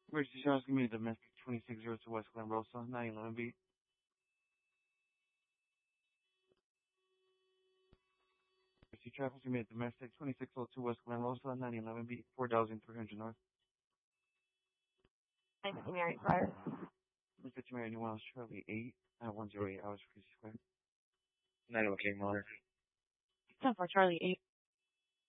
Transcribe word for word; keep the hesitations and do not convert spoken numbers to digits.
Emergency Charles, give me domestic twenty-six oh two West Glen Rosa, nine eleven B. Emergency traffic, give me domestic twenty-six oh two West Glen Rosa, nine eleven B, four thousand three hundred North. I'm Mary Pryor. Mister Mary, New Orleans, Charlie eight, at one oh eight hours, Freezy Square. nine oh King Miller. ten for Charlie eight.